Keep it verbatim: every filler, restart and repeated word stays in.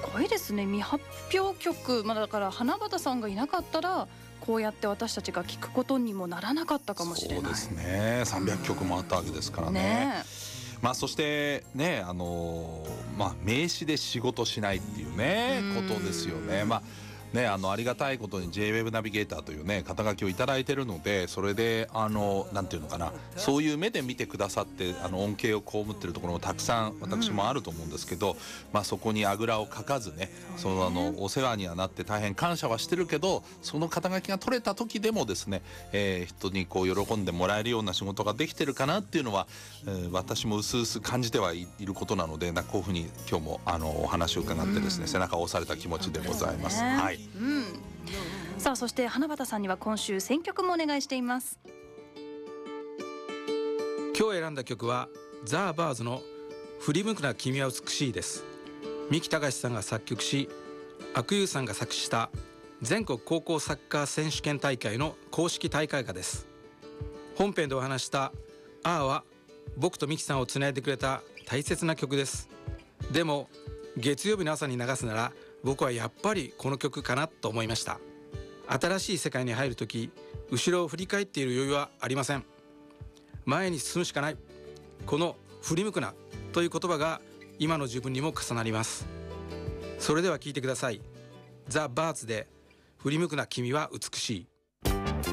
ごいですね。未発表曲、まあ、だから花畑さんがいなかったらこうやって私たちが聞くことにもならなかったかもしれない。 そうですね。さんびゃくきょくもあったわけですからね。 ねまあ、そしてね、あのーまあ、名詞で仕事しないっていうねことですよね。まあね、あのありがたいことに ジェイウェブ ナビゲーターというね肩書きをいただいてるので、それであのなんていうのかな、そういう目で見てくださってあの恩恵を被ってるところもたくさん私もあると思うんですけど、うん、まあ、そこにあぐらをかかずね、そのあのお世話にはなって大変感謝はしてるけど、その肩書きが取れた時でもですね、えー、人にこう喜んでもらえるような仕事ができてるかなっていうのは、えー、私も薄々感じてはいることなので、なんかこういうふうに今日もあのお話を伺ってですね、うん、背中を押された気持ちでございます。はい。 うん、さあそして花畑さんには今週選曲もお願いしています。 今日選んだ曲はザ・バーズの振り向くな君は美しいです。三木隆さんが作曲し、阿久悠さんが作詞した全国高校サッカー選手権大会の公式大会歌です。本編でお話したあーは僕と三木さんをつないでくれた大切な曲です。でも月曜日の朝に流すなら僕はやっぱりこの曲かなと思いました。新しい世界に入るとき、後ろを振り返っている余裕はありません。前に進むしかない。この振り向くなという言葉が今の自分にも重なります。それでは聴いてください。ザ・バーズで振り向くな君は美しい。